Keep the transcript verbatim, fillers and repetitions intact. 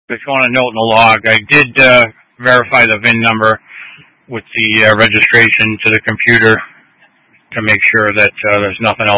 if you want to note in the log, I did uh, verify the V I N number with the uh, registration to the computer to make sure that uh, there's nothing else